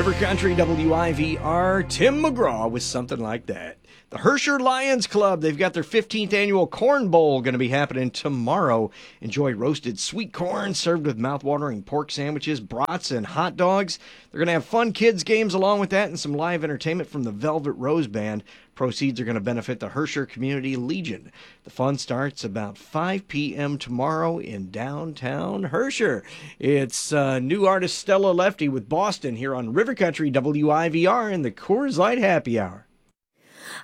River Country WIVR, Tim McGraw with something like that. The Herscher Lions Club, they've got their 15th annual Corn Bowl going to be happening tomorrow. Enjoy roasted sweet corn served with mouth-watering pork sandwiches, brats, and hot dogs. They're going to have fun kids games along with that and some live entertainment from the Velvet Rose Band. Proceeds are going to benefit the Herscher Community Legion. The fun starts about 5 p.m. tomorrow in downtown Herscher. It's new artist Stella Lefty with Boston here on River Country WIVR in the Coors Light Happy Hour.